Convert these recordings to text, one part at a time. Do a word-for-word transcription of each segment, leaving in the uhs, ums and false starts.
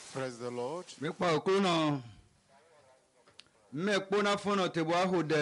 Praise the Lord. Mi pa okuru na me kpona fono te bo aho de.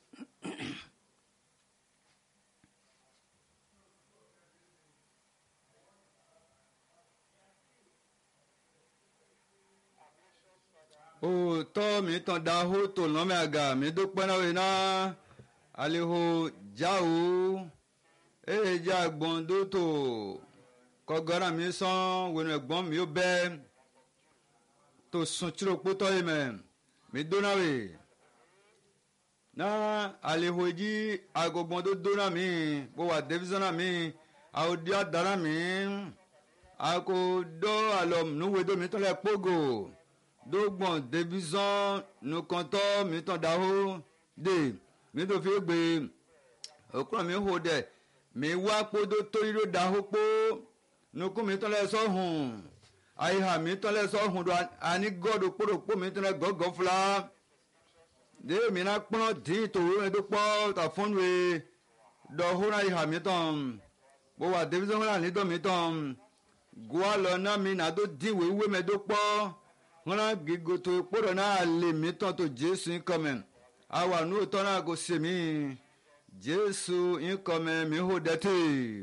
O to mi tan da ho to no me aga mi do pe na we na aliho jawo e ja gbon do to ko gara mi son we no egbon mi o be to sun chiro poto ime mi do na we na aliho ji agogbon do do na mi bo wa division na mi a o dia dara mi a ko do alom nu we do mi to le pogo dógbọ̀n division nu kọ́ńtọ́ mi tán dáhó dé mi tó fi gbé òkúrò mi hó dẹ̀ mi wá kpódó tó yíró dáhó kpó nukú mi tán lẹ́ sọ́hùn àyíhà mi tán lẹ́ sọ́hùn do àní gọ́dọ̀ kpódò kpó mi tán lẹ́ gọ́gọ́ fúlá dé mi ná kplọ́ dín tòwó mi tó kpọ́ tà fún mi dọ̀hó náà àyíhà mi tán bó wà division náà ní dọ̀ mi tán gùwà lọ náà mi nà tó dín wéwé mi tó kpọ́ wọn náà gígo tó kpọ́dọ̀ náà lè mí tán tó jésù ńkọ́mẹ̀ àwa nù tán náà kò sèmí jésù ńkọ́mẹ̀ mi hó dẹ́tẹ̀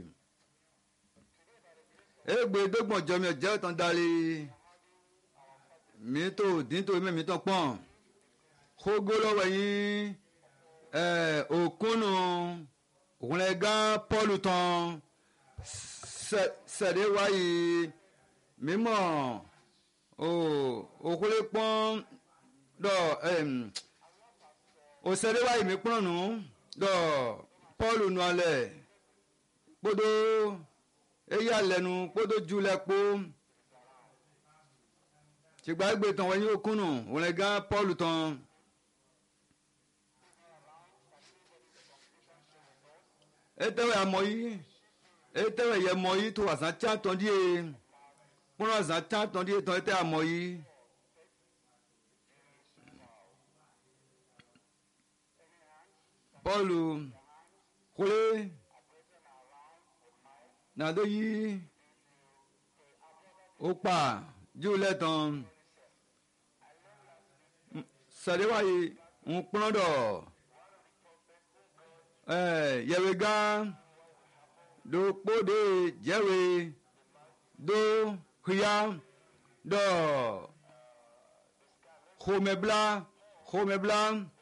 égbè dógbọ̀n jọmi ọ̀jẹ́ tán darí mi tó dín tó mi tán pọ̀n kógó lọ́wọ́ yín ẹ̀ òkúnnù òkúnlẹ̀gán pọ́ọ̀lù tán sẹ̀dẹ̀ wáyé mímọ́ o okule pọn dọ em osere wa imi pọn nu dọ paul nu alẹ kpodo eyi alẹnu kpodo julẹ kpo tsigba egbe tán wọnyi okunu wọlé gán paul tán etewẹ amọyi etewẹ yẹ mọyi tó wàsán tí a tán díẹ̀ kpọ́nà zan tán tán díẹ̀ tán tẹ́ àmọ́ yìí Pọ́ọ̀lù kúlé nàdó yìí ó pa júlẹ̀ tán sàdéwáyé ń kpọ́nà dọ̀ ẹ̀ yẹ̀wé gán do kpóde jẹ́wé do huya dɔ xɔmebla xɔmebla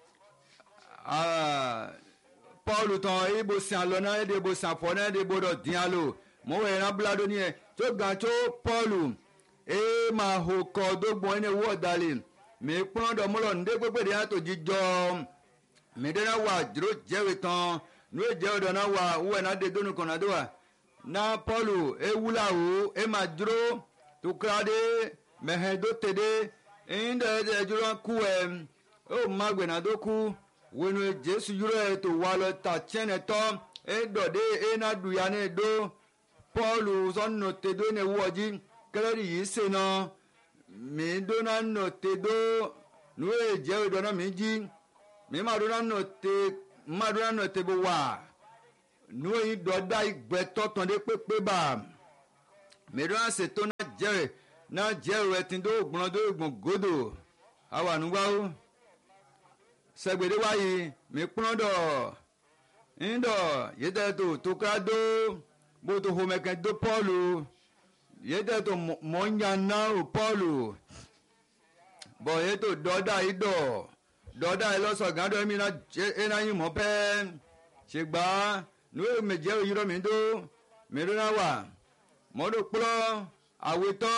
aa paul tɔn eye bo sian lɔ na eye bo sian fɔ na eye bo dɔ diã lo mɔ wɛ na bla do niɛ tso gan tso paul eye ma ho kɔ do gbɔn ene wɔ dali mi kplɔ dɔ mɔlɔ nude gbegbe de ya to dzidzɔ mi de na wa dzro dzewe tɔn nu ye dzewe dɔ na wa wɔ na de do nu kɔna do wa na paul ewula wo ema dzro tukra de mɛhɛ do te de ŋdɛ ɛdzro ku ɛ o magbe na do ku wenu jesu yoro ɛ to wa lɔ ta tiɛnɛ tɔ edɔ de ena du ya ne do paul sɔnno te do ne wɔ dzi kɛlɛ di yi se nɔ mi do na nɔ te do nu ye jɛ do na mi dzi mi ma do na nɔ te ma do na nɔ te bo wa nu yi dɔ da gbɛtɔ tɔn de kpekpe ba mi do na se to na jẹrẹ na jẹrẹ ẹtì tó gbọ́n tó gbọ́n gòdò àwa nùgbàwó sẹgbẹdẹ wáyé mi kpọ́n dọ̀ ńdọ̀ yẹtẹ tó tókra dó bó tó homẹkẹ dó pọ́ọ̀lù yẹtẹ tó mọ̀nyàná o pọ́ọ̀lù bọ̀ yẹtẹ dọ́dà yìí dọ̀ dọ́dà yìí lọ́sọ̀ gàdọ̀ mi náà yìí mọ̀ pẹ́ ṣègbà nùwé mi jẹ́rẹ yìí rọ̀ mi dó mi dó náà wà mọ́dọ̀ kplọ́ awetɔ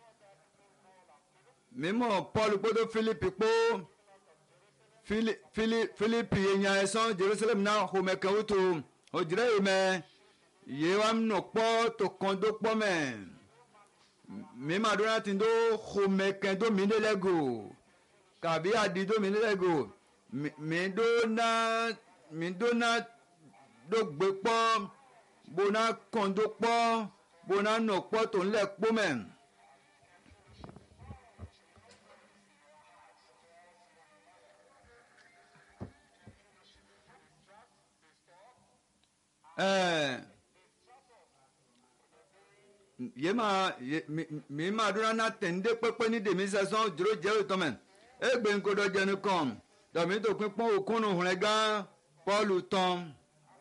mímọ paul kpọdọ philippe kpọ philippe yenya ẹsán jerusalem náà xɔmɛkɛ wotò òdzrɛ yi mɛ yé wa nọ kpɔ tó kàn dó kpɔ mɛ mímọ adó náà ti dó xɔmɛkɛ dó mi lé go kàbí adi dó mi lé go mi dó náà mi dó náà dó gbé kpɔ bó náà kàn dó kpɔ bona nọ kpɔ tó ń lẹ kpó mẹ. ye ma mi ma dura na tende pepe ni demi saison duro je o tomen e gbe nko do je ni kom do mi to pin pon okunu hun gan Paul ton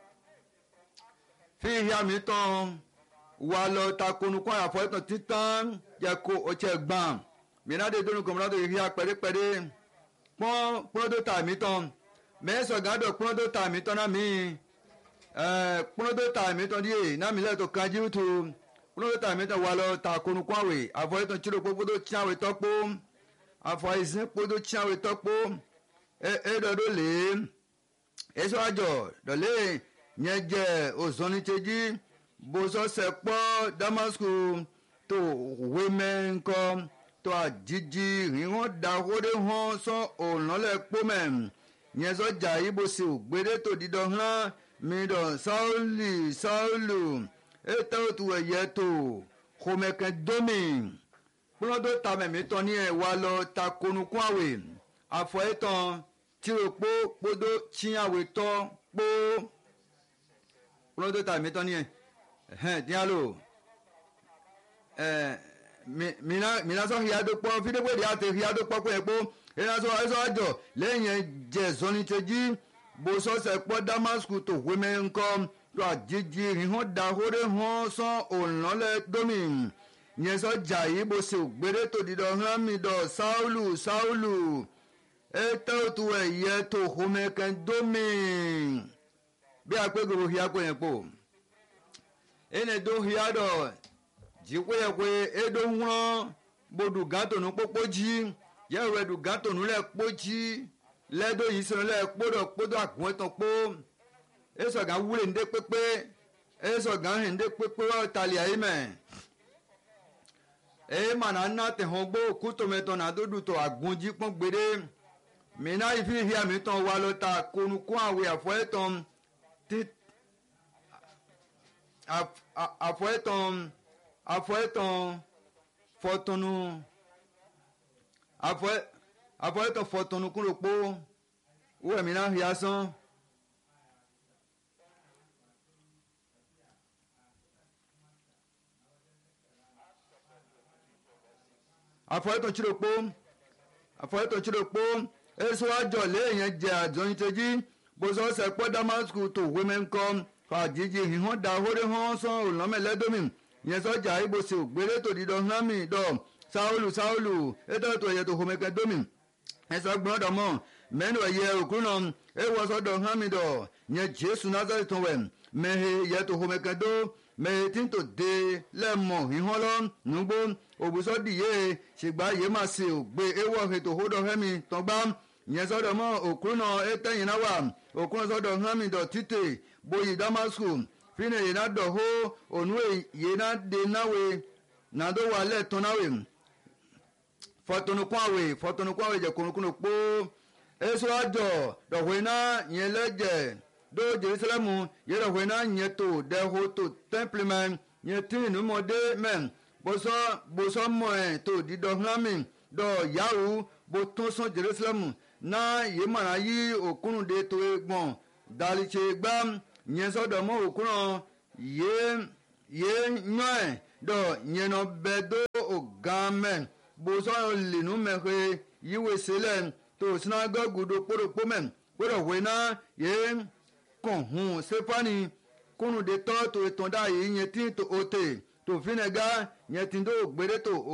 fi hia mi ton wa lo takunu ko afo ton titan je ko o che gbam mi na de donu kom na do hia pere pere pon pon do ta mi ton me so ga do pon do ta mi ton na mi eh pon do ta mi ton di na mi le to kanji tu pon ta mi ton wa lo takunu ko we afo ton chiro popo do chawe topo afọ ìsìn kpodo tíyàwó tọ́pọ̀ ẹ̀ẹ́dọ̀dọ̀ lè ẹ̀ṣọ́ àjọ dọ̀lẹ́ yẹn jẹ́ òsánìtẹ́jì bọ́sọ̀sẹ̀ pọ̀ Damasku tó wémẹ́ńkọ́ tó àjíjí ìhàn dàkóde hàn sọ ònàlẹ̀ pọ́mẹ̀ yẹn sọ́jà ibo sì gbédè tó dídọ̀ hàn mídọ̀ Sáúlì Sáúlù ètò òtù ẹ̀yẹ tó kòmẹ̀kẹ́ dómì kpọlọdọ tamẹmí tán ní ẹ wá lọ ta konukun àwẹ afọ ẹtàn tìrò kpó kpódó tíyàwó tọ kpó kpọlọdọ tamẹmí tán ní ẹ ẹhẹn díàlò ẹ mina sọ hiadó kpọ fídíwé di àti hiadó kpọ kpọ yẹ kpó ẹnà sọ ẹsọ àjọ lẹ́yìn jẹ zọnitẹjì bosọsẹ kpọ Damasku tó wẹmẹ ńkọ tó àjèjì hìhàn dàhóre hàn sọ ònàlẹ domi yẹn sọ jà yìí bó ṣe ògbéré tó dídọ̀ hàn mí dọ̀ Sáúlù Sáúlù ètò òtù ẹ̀yẹ tó homẹ́kẹ́ dómi bí agbégbò hìá kó yẹn pò ẹnì tó hìá dọ̀ jíkó yẹ pé èdò wọn gbòdù gàtònú pópó jí yẹ wẹ̀ dù gàtònú lẹ̀ kpó jí lẹ́dọ̀ yìí sọ̀rọ̀ lẹ̀ kpódọ̀ kpódọ̀ àgùn ẹ̀tàn kpó èsọ̀ gà wúlò ndé pépé èsọ̀ gà hẹ̀ ndé pépé wọ́n tali àyè mẹ́ eye mana na te hɔn gbó kutometɔ na do du tɔ agunji kpɔn gbede mina yi fi hia mi tɔn wa lɔ ta konukun awe afɔ etɔn ti afɔ etɔn afɔ etɔn fɔtɔnu afɔ afɔ etɔn fɔtɔnu kulo kpo wɛ mina hia sɔn. afọyẹtọ tsiro kpó afọyẹtọ tsiro kpó eso adzọ lé yẹn dze adzɔnyitsedzi bosɔsɛ kpɔ Damasku tó wémɛ ŋkɔ fa dzidzi hihɔn da hóre hɔn sɔn olɔmɛ lɛ domi yẹn sɔdza ibo se ògbéré tó di dɔ hlámi dɔ Sáúlù Sáúlù ètò tó yẹ tó homekɛ domi ɛsɛ gbɔn dɔ mɔ mɛnu ɛyɛ òkúnɔ ewɔsɔ dɔ hlámi dɔ yẹn Jésù Nazarɛ tó wɛ mɛhe yẹ tó homekɛ do mɛhe tí tó de lɛ mɔ hihɔn lɔ nugbó òbúsọ dìye ṣègbà yìí máa ṣe ògbé ewọ ètò òhódọ hẹmi tọgbà yẹn sọdọ mọ òkúrúnà ẹtẹyìn náà wà òkúrúnà sọdọ hẹmi dọ títè boyi Damasku fínà yìí náà dọ̀hó ònú yìí náà dé náwé nàdó wà lẹ́ẹ̀tọ́ náwé fọtọnukún àwè fọtọnukún àwè jẹ kónukúnù kpó èso àjọ dọ̀hó iná yẹn lẹ́jẹ̀ dó Jerusalemu yẹ dọ̀hó iná yẹn tó dẹ́hó tó tẹ́ḿpìlì mẹ́ yẹn tí ìnumọ̀dé mẹ́ bosɔ bosɔ mɔɛ tó dídɔ hlami dɔ yawu bo tún sɔn Jerusalem na yé mana yí òkúrun de tó gbɔn dalitse gbá nyɛsɔ dɔ mɔ òkúrun yé yé nyɔɛ dɔ nyɛnɔ bɛ do ògãmɛ bosɔ linu mɛxe yíwe selɛ tó sinagogu do kpódokpó mɛ kpódò wɛna yé kɔn Sefani kúrun de tɔ tó etɔn dá yé nyɛ tí tó o te tó finɛga nyɛ tí do gbédé tó o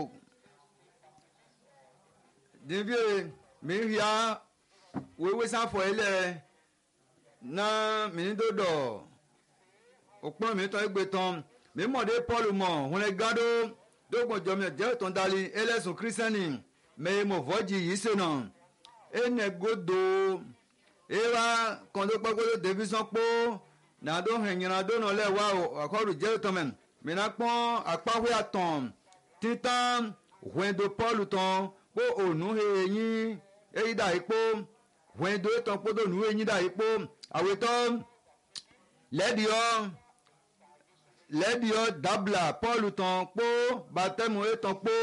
dìbíye mi hìá wéwé sáfọ ilẹ na mi do dọ òpin mi tán egbe tán mi mọ̀dé Paul mọ̀ hùnẹ̀ gádó dógbòn jọmi jẹ́ tán dali ẹlẹ́sùn kírísítẹ́nì mẹ́yẹ mọ̀ vọ́jì yìí sènà ẹnẹ godo ẹwà kọ́ńdó pẹ́kọ́dó davidson kpó nàdó hẹ̀nyìnà dónà lẹ́wà àkọ́rù jẹ́ tán mẹ́ mìíràn pọ́n àkpáwé àtàn títàn hùwẹ́ndó Paul tán kpó ònú ẹ̀yìn èyí dà yìí kpó hùwẹ́ndó tán kpó dónú ẹ̀yìn dà yìí kpó àwòtọ́ lẹ́dìọ́ lẹ́dìọ́ dabla Paul tán kpó bàtẹ́mu ètàn kpó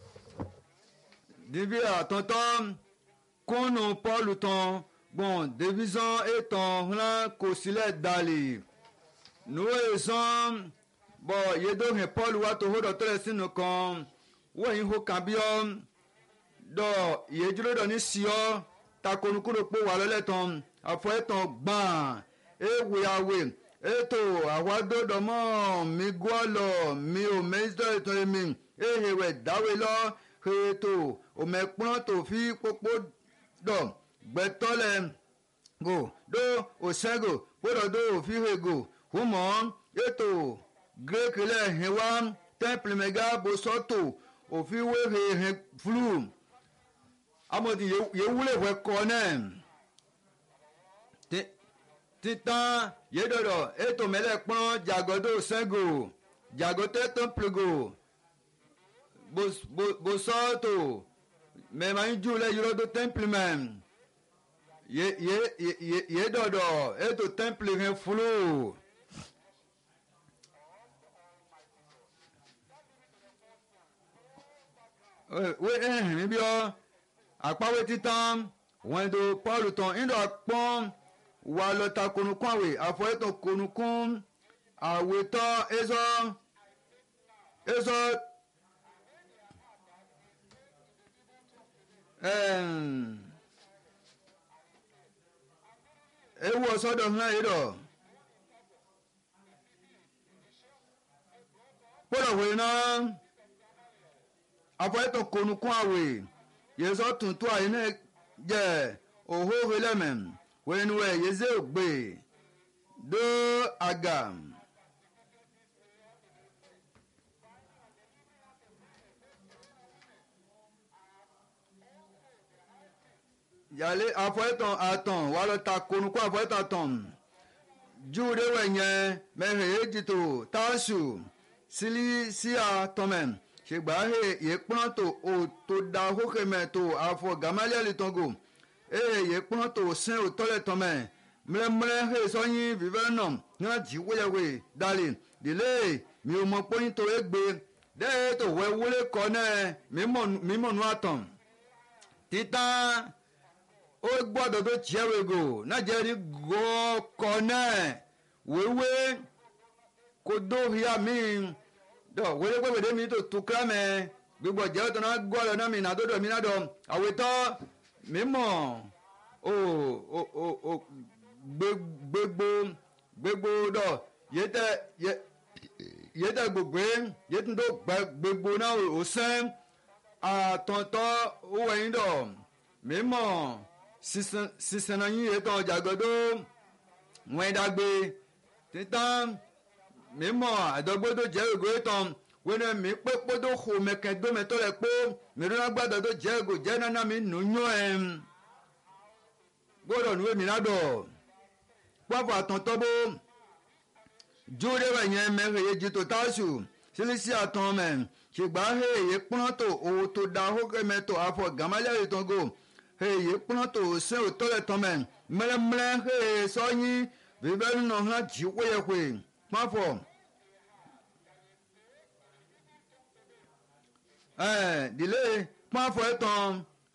dìbí àtọ̀tọ̀ kúnnù Paul tán gbọ̀n davidson ètàn hàn kò sílẹ̀ dàlí nùwé sàn bɔ yedo hɛn paul wa to ho dɔ tɔlɛ sinu kan wɔyin ho kan biɔ dɔ yedzro dɔ ni siɔ takonukuro kpo wa lɔlɛ tɔn afɔ etɔn gbãn eweawe eto awado dɔmɔ mi guɔlɔ mi o mɛsitɔ etɔn emi ehewɛ dawe lɔ heto omɛkplɔ to fi kpokpo dɔ gbɛtɔ lɛ go do osɛgo kpɔdɔ do ofi he go humɔ eto grek lɛ hewa tɛmplimɛga bosɔto òfin wéhe hẹn flu amòdì yewúlẹ̀ wẹ̀ kọ́ náà titan yédọ̀dọ̀ ètò mẹ́lẹ̀ pọ́n jàgọ́dọ̀ sẹ́gò jàgọ́tẹ́ tó plego bosọ́tò mẹ́màá jù lẹ́ yọrọ́dọ̀ tẹ́ḿpìlìmẹ̀ yédọ̀dọ̀ ètò tẹ́ḿpìlì hẹn flu. we ehìn bí ọ àpáwé títan wọn do paul tán ńdọ pọn wà lọta konukun àwẹ àfọyẹtọ konukun àwẹtọ ezọ ezọ ewu ọsọdọ hàn yìí dọ kpọdọ wẹ náà afɔyɛtɔ konukun awe yezɔ tuntun ayi ne dze ohoho lɛmɛ wɛnuwɛ yeze ogbe do aga yale afɔyɛtɔ atɔn walɔ ta konukun afɔyɛtɔ atɔn ju de wɛ nyɛ mɛhɛ edzito taasu silisia tɔmɛ ṣègbà he yè kplɔn to o to da hókèmɛ to afɔ gamalieli tɔngo eye yè kplɔn to sɛn o tɔlɛ tɔmɛ mlɛmlɛ he sɔnyi vivɛ nɔ ŋa dzi wéyɛwé dali dile mi o mɔ kpɔnyi to egbe de to wɛ wúlé kɔ nɛ mi mɔ nu atɔn titan o gbɔdɔ do tiɛwé go n'adze ni gɔ kɔ nɛ wéwé kodo hia mi. dɔ wele gbɛgbɛ de mi to tu kra mɛ gbɛgbɔ jɛ tɔ na gbɔ lɛ na mi na do dɔ mi na dɔ awetɔ mi mɔ o o o o gbɛgbɛgbo gbɛgbo dɔ yetɛ yɛ yetɛ gbogbo yetun do gbɛgbo na o sɛ atɔntɔ owɛyin dɔ mi mɔ sisan sisanna yin yetɔ jagɔdo wɛndagbe titan. mímọ àdọgbọdọ jẹ ògo ìtàn wẹnẹ mi pé kpọdọ xɔ mẹkẹdọ mẹtọ lẹ kpó mẹdọnà gbàdọ tó jẹ ògo jẹ nana mi nù nyọ ẹ gbọdọ nuwé mi nadọ kpọfọ àtọntọ bó jóde wẹ nyẹ mẹ heye jito taasu silisi àtọn mẹ ṣùgbọ́n heye kplọ́n tó owó tó da hókè mẹ tó afọ gàmálẹ̀ ìtàn go heye kplọ́n tó sẹ́ òtọ́ lẹ tán mẹ mẹlẹmẹlẹ heye sọ́yìn bíbẹ́ nínú hàn jí wéyẹ̀wé. Mafọ ẹ dile kpọn afọ ẹtàn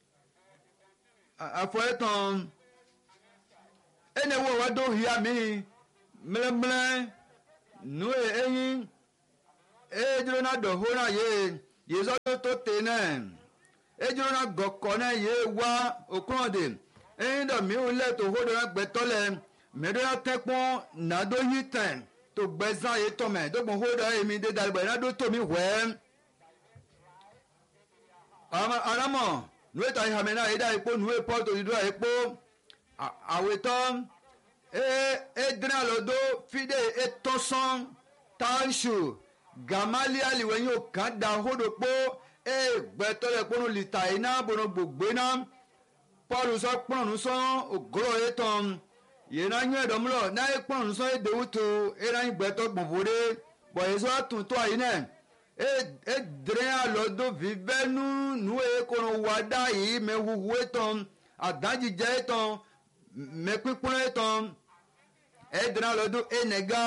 afọ ẹtàn ẹnẹ wo wa do hia mi mlẹmlẹ nu eyin edro na dọ ho na ye yezọ tó te nẹ edro na gọkọ nẹ ye wa okun de ẹyin dọ mi ò lẹ tó ho dọ na gbẹtọ lẹ mẹdọ na tẹkpọn nàdó yi tẹ. To gbẹ̀zán yìí tọ̀ mẹ́ dọ́gbọ̀n hó dọ̀ èmi dé dàgbà iná dó tómi wẹ́. aramọ̀ nuwe ta ìhàmẹ́ náà yìí dá ipò nuwe paul tó dúdú ipò àwètọ́ e dínà lọ́dọ̀ fídé etọ́sán táǹṣù gamaliali wẹ̀yìn òkàn dá hódò pọ̀ e gbẹ̀tọ́ lẹ̀ kpọ́nù lìtà iná bọ̀nà gbogbo iná paul sọ kpọ́nù sọ ògòrò yìí tán. yìí náà nyɛ dɔm lɔ n'a ye kpɔn nusɔn ye dewu to e náà yi gbɛtɔ gbɔnfo de bɔn yezɔ atuntɔ ayi nɛ e e dre alɔ do vivɛ nu nu ye kɔnɔ wada yi mɛ huhu etɔn adadzidza etɔn mɛ kpikpɔn etɔn e dre alɔ do enega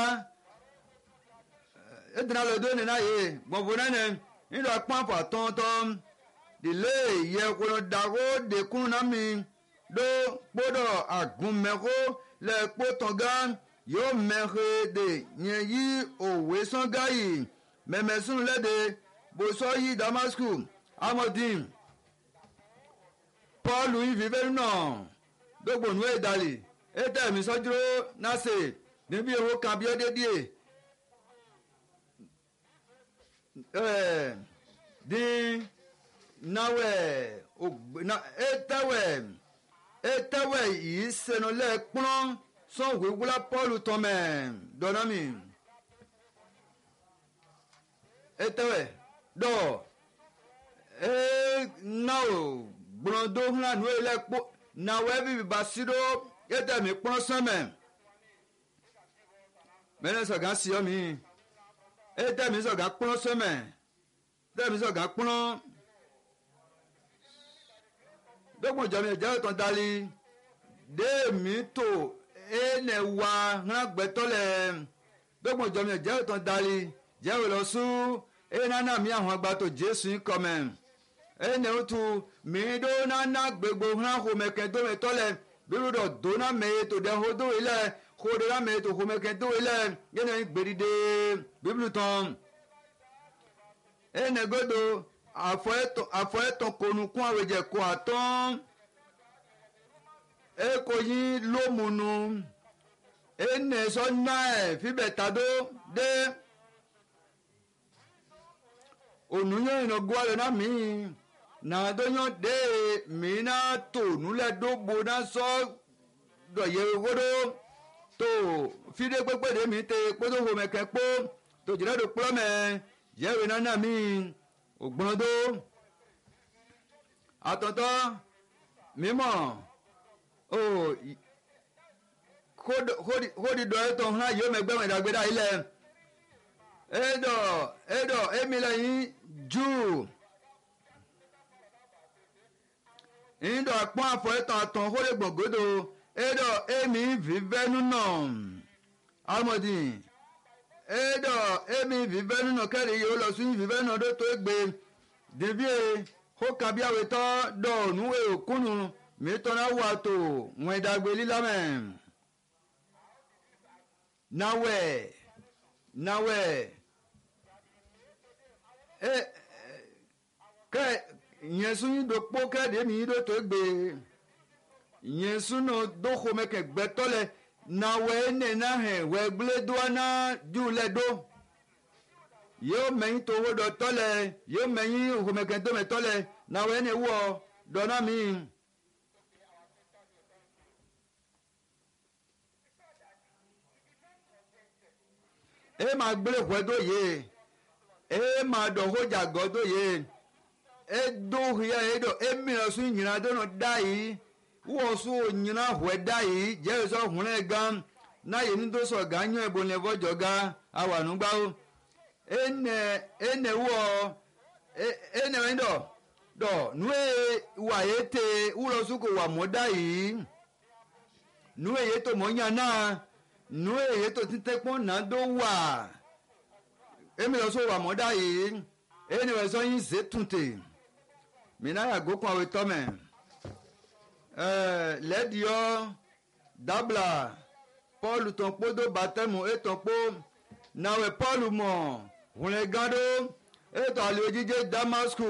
e dre alɔ do nena ye gbɔnfo nɛnɛ ŋdɔ kpɔn fa tɔntɔn dile yɛ kɔnɔ dago dekun na mi do kpɔdɔ agunmɛko. Le kpótɔn gã yóò mẹ́rin de yẹn yí òwe sánga yìí mẹ́mẹ́sùn léde bòsọ́ yí damasku amọ̀dín paul ìfìfẹ́ náà dógbònú ìdálì ètò ẹ̀mí sọ́júró náṣẹ níbi owó kan bí ó dé díẹ̀ dín náwẹ̀ ètẹ̀wẹ̀ ètẹ̀wẹ̀ yìí sẹnulẹ̀ kpọ́n sọ̀n wíwúlá paul tọ́mẹ̀ dọ́nàmì ètẹ̀wẹ̀ dọ̀ ẹ̀ náà gbọ́dọ̀ hàn nù ilẹ̀ kpọ́ náwẹ̀ bíbí basido ètẹ̀mí kpọ́n sọ́mẹ̀ mẹ́rin sọ̀gá sí ọ́ mi ètẹ̀mí sọ̀gá kpọ́n sọ́mẹ̀ ètẹ̀mí sọ̀gá kpọ́n dọ́gbọ̀n jọ̀mí ẹ̀jẹ̀ ọ̀tàn dali dèmí tó ẹnẹ wa hàn gbẹtọ́lẹ̀ dọ́gbọ̀n jọ̀mí ẹ̀jẹ̀ ọ̀tàn dali jẹ́ wò lọ sùn ẹnana mi àwọn agbátò jésù kọ́mẹ̀ ẹnẹ wòtú mi dó nana gbégbó hàn xɔmẹkẹ dọ́mẹtọ́lẹ̀ bíbélì dọ̀ dọ́nà mẹ́yẹ tó dẹ́ xɔdó ilẹ̀ xɔdọ́nà mẹ́yẹ tó xɔmẹkẹ dó ilẹ̀ yẹnẹ gbèdìde bíbélì tán ẹnẹ gbẹdọ̀ afọ ẹtọ konu kún awẹjẹ kó àtọ́n eko yin lómùnú ene sọ náà fíbẹ̀ tàdó dé ònúyàn ìnàgó alẹ́ náà mí nàdóyàn dé mí náà tó núlẹ̀ dógbò náà sọ dọ̀yẹ wódó tó fídé pépédé mi tẹ kpótó homẹkẹ kpó tó jìnnà tó kplọ́ mẹ yẹ́wé náà náà mí ògbọ́ndó àtọ̀tọ̀ mímọ́ o kódi dọ̀ ẹ́ tó hàn yóò mẹ́gbẹ́mọ̀ ìdàgbéda ilẹ̀ ẹ̀dọ̀ ẹ̀dọ̀ emilẹ̀ yín jù ìdọ̀ àpọ́n àfọ̀ ẹ̀tàn àtàn kóde gbọ̀ngódò ẹ̀dọ̀ èmi fífẹ́nu náà amọ̀dìn ẹ̀dọ̀ èmi fífẹ́nu náà kẹ́rì yóò lọ sí fífẹ́nu náà tó tó gbé dèbíye kó kabiawe tọ́ dọ̀ nuwe òkúnu mi tọ́ná wà tó wọn ìdàgbé lílámẹ̀ náwẹ̀ náwẹ̀ ẹ kẹ yẹn sún yín dòpó kẹ́ẹ̀dé mi yín dò tó gbé yẹn sún náà dókò mẹ́kẹ̀ gbẹ́tọ́lẹ̀ náwẹ̀ nẹ̀ẹ́nà hẹ̀ wẹ̀ gblé dúwánà júlẹ̀ dó yóò mẹ́yìn tó owó dọ̀ tọ́lẹ̀ yóò mẹ́yìn òhùnmẹ́kẹ̀ tó mẹ́ tọ́lẹ̀ náwẹ̀ ẹni wọ̀ dọ́nà mi. ẹ máa gbélé kọ́ ẹ tó yé ẹ máa dọ̀ hójà gọ́ tó yé ẹ dó hìyà ẹ dọ̀ ẹ mìíràn sún yìnyín adónà dá yìí wọ́n sún òyìnbó hùwẹ́ dá yìí jẹ́ ìsọ hùnẹ́ gan náà yìí ní tó sọ̀ gá yán ìbò ní ẹ̀fọ́jọ́ ga awànúgbáwó ene ene wọ ene wẹ́n dọ̀ dọ̀ nùwé wà yé te wúlọ̀ sún kò wà mọ́ dá yìí nùwé yé tó mọ́ yàn náà nùwé yé tó títẹ́ pọ́n náà dó wà èmi lọ sọ wà mọ́ dá yìí ene wẹ́ sọ yín zé túntè mìíràn yàgò kún àwọn ìtọ́ mẹ́ ẹ̀ lẹ́dìọ́ dábìlà paul tán kpó dó bàtẹ́mù ètò kpó nàwẹ̀ paul mọ̀ wùlẹ̀ gàdó ètò àlè òjijì damasku